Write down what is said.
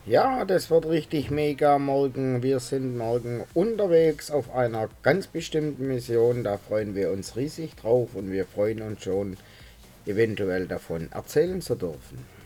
Ja, das wird richtig mega morgen. Wir sind morgen unterwegs auf einer ganz bestimmten Mission. Da freuen wir uns riesig drauf und wir freuen uns schon, eventuell davon erzählen zu dürfen.